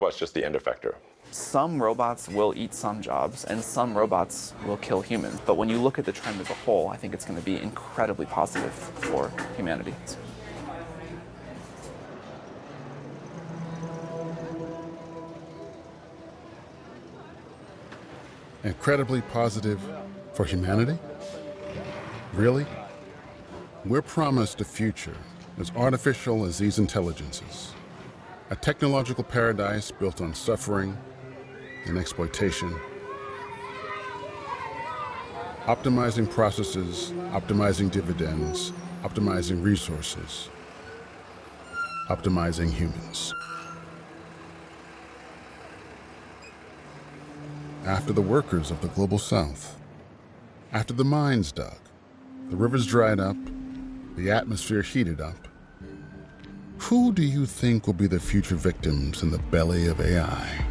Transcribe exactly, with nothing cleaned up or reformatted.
What's just the end effector? Some robots will eat some jobs, and some robots will kill humans. But when you look at the trend as a whole, I think it's going to be incredibly positive for humanity. Incredibly positive for humanity? Really? We're promised a future as artificial as these intelligences. A technological paradise built on suffering and exploitation. Optimizing processes, optimizing dividends, optimizing resources, optimizing humans. After the workers of the Global South, after the mines dug, the rivers dried up, the atmosphere heated up, who do you think will be the future victims in the belly of A I?